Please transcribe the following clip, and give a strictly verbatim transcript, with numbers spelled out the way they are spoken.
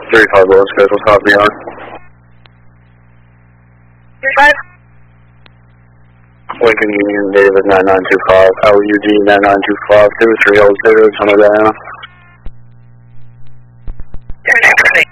three five below schedule, copy on. three five. Lincoln Union, David nine nine two five, L U D nine nine two five, two three zero zero, Tunnel Diana. Your name for me.